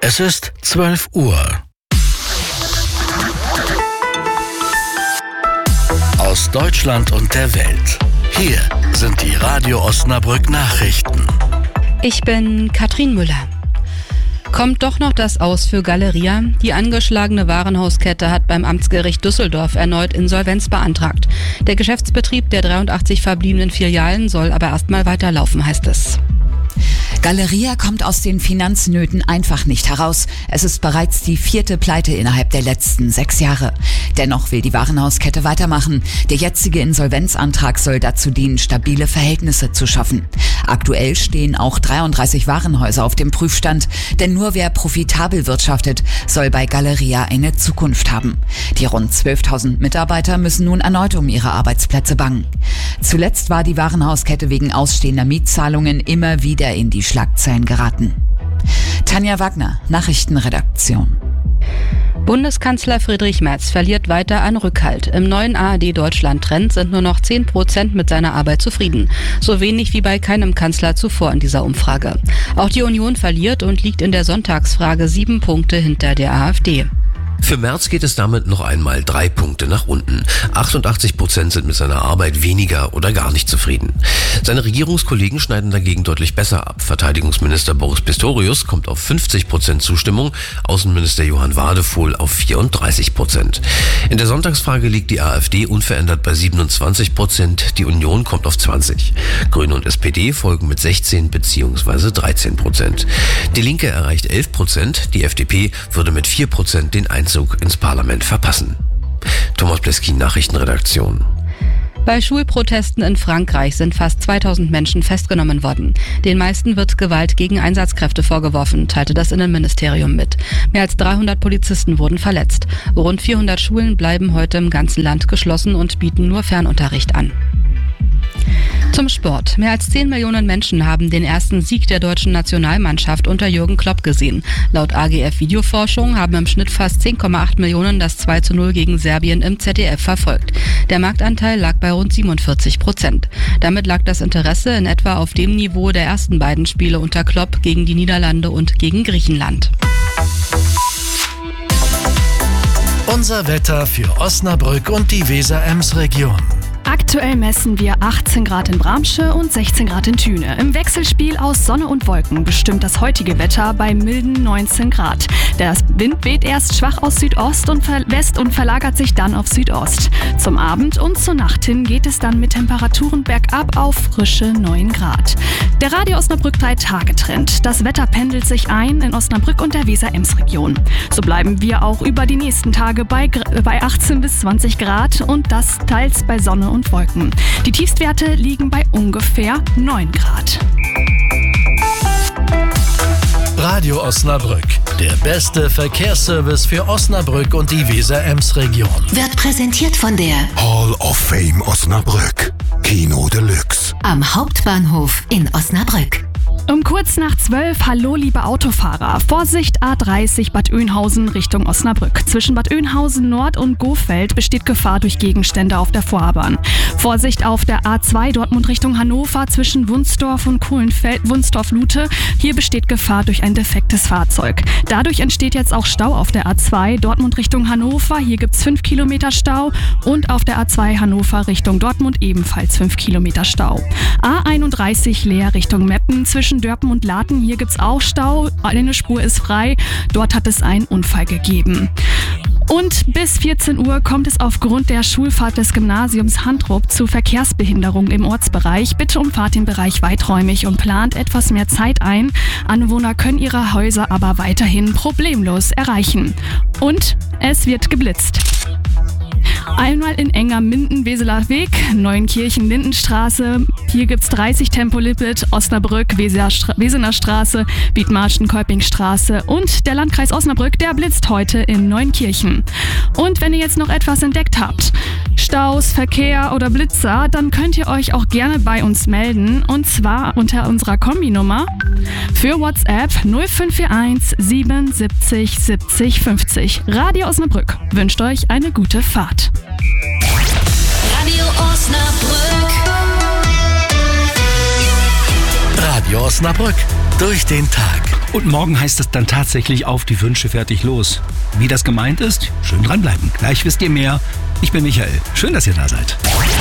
Es ist 12 Uhr. Aus Deutschland und der Welt. Hier sind die Radio Osnabrück Nachrichten. Ich bin Katrin Müller. Kommt doch noch das Aus für Galeria? Die angeschlagene Warenhauskette hat beim Amtsgericht Düsseldorf erneut Insolvenz beantragt. Der Geschäftsbetrieb der 83 verbliebenen Filialen soll aber erstmal weiterlaufen, heißt es. Galeria kommt aus den Finanznöten einfach nicht heraus. Es ist bereits die 4. Pleite innerhalb der letzten 6 Jahre. Dennoch will die Warenhauskette weitermachen. Der jetzige Insolvenzantrag soll dazu dienen, stabile Verhältnisse zu schaffen. Aktuell stehen auch 33 Warenhäuser auf dem Prüfstand, denn nur wer profitabel wirtschaftet, soll bei Galeria eine Zukunft haben. Die rund 12.000 Mitarbeiter müssen nun erneut um ihre Arbeitsplätze bangen. Zuletzt war die Warenhauskette wegen ausstehender Mietzahlungen immer wieder in die Schlagzeilen geraten. Tanja Wagner, Nachrichtenredaktion. Bundeskanzler Friedrich Merz verliert weiter an Rückhalt. Im neuen ARD-Deutschland-Trend sind nur noch 10% mit seiner Arbeit zufrieden. So wenig wie bei keinem Kanzler zuvor in dieser Umfrage. Auch die Union verliert und liegt in der Sonntagsfrage 7 Punkte hinter der AfD. Für Merz geht es damit noch einmal 3 Punkte nach unten. 88% sind mit seiner Arbeit weniger oder gar nicht zufrieden. Seine Regierungskollegen schneiden dagegen deutlich besser ab. Verteidigungsminister Boris Pistorius kommt auf 50% Zustimmung, Außenminister Johann Wadefuhl auf 34%. In der Sonntagsfrage liegt die AfD unverändert bei 27%, die Union kommt auf 20%. Grüne und SPD folgen mit 16 bzw. 13%. Die Linke erreicht 11%, die FDP würde mit 4% den Einzug ins Parlament verpassen. Thomas Pleskin, Nachrichtenredaktion. Bei Schulprotesten in Frankreich sind fast 2000 Menschen festgenommen worden. Den meisten wird Gewalt gegen Einsatzkräfte vorgeworfen, teilte das Innenministerium mit. Mehr als 300 Polizisten wurden verletzt. Rund 400 Schulen bleiben heute im ganzen Land geschlossen und bieten nur Fernunterricht an. Zum Sport. Mehr als 10 Millionen Menschen haben den ersten Sieg der deutschen Nationalmannschaft unter Jürgen Klopp gesehen. Laut AGF Videoforschung haben im Schnitt fast 10,8 Millionen das 2:0 gegen Serbien im ZDF verfolgt. Der Marktanteil lag bei rund 47%. Damit lag das Interesse in etwa auf dem Niveau der ersten beiden Spiele unter Klopp gegen die Niederlande und gegen Griechenland. Unser Wetter für Osnabrück und die Weser-Ems-Region. Aktuell messen wir 18 Grad in Bramsche und 16 Grad in Thüne. Im Wechselspiel aus Sonne und Wolken bestimmt das heutige Wetter bei milden 19 Grad. Der Wind weht erst schwach aus Südost und West und verlagert sich dann auf Südost. Zum Abend und zur Nacht hin geht es dann mit Temperaturen bergab auf frische 9 Grad. Der Radio Osnabrück 3-Tage-Trend. Das Wetter pendelt sich ein in Osnabrück und der Weser-Ems-Region. So bleiben wir auch über die nächsten Tage bei 18 bis 20 Grad und das teils bei Sonne und Wolken. Die Tiefstwerte liegen bei ungefähr 9 Grad. Radio Osnabrück, der beste Verkehrsservice für Osnabrück und die Weser-Ems-Region. Wird präsentiert von der Hall of Fame Osnabrück, Kino Deluxe. am Hauptbahnhof in Osnabrück. Um kurz nach 12, hallo liebe Autofahrer. Vorsicht A30 Bad Oeynhausen Richtung Osnabrück. Zwischen Bad Oeynhausen Nord und Gohfeld besteht Gefahr durch Gegenstände auf der Fahrbahn. Vorsicht auf der A2 Dortmund Richtung Hannover zwischen Wunsdorf und Wunsdorf-Lute. Hier besteht Gefahr durch ein defektes Fahrzeug. Dadurch entsteht jetzt auch Stau auf der A2 Dortmund Richtung Hannover. Hier gibt es 5 Kilometer Stau und auf der A2 Hannover Richtung Dortmund ebenfalls 5 Kilometer Stau. A31 Leer Richtung Meppen zwischen Dörpen und Laten. Hier gibt es auch Stau. Eine Spur ist frei. Dort hat es einen Unfall gegeben. Und bis 14 Uhr kommt es aufgrund der Schulfahrt des Gymnasiums Handrup zu Verkehrsbehinderungen im Ortsbereich. Bitte umfahrt den Bereich weiträumig und plant etwas mehr Zeit ein. Anwohner können ihre Häuser aber weiterhin problemlos erreichen. Und es wird geblitzt. Einmal in Engerminden, Weseler Weg, Neuenkirchen, Lindenstraße. Hier gibt's 30 Tempolimit, Osnabrück, Wesener Straße, Wiedmarschen, Kolpingstraße und der Landkreis Osnabrück, der blitzt heute in Neuenkirchen. Und wenn ihr jetzt noch etwas entdeckt habt, Staus, Verkehr oder Blitzer, dann könnt ihr euch auch gerne bei uns melden und zwar unter unserer Kombinummer für WhatsApp 0541 77 70 50. Radio Osnabrück wünscht euch eine gute Fahrt. Radio Osnabrück. Radio Osnabrück. Durch den Tag. Und morgen heißt es dann tatsächlich auf die Wünsche fertig los. Wie das gemeint ist? Schön dranbleiben. Gleich wisst ihr mehr. Ich bin Michael. Schön, dass ihr da seid.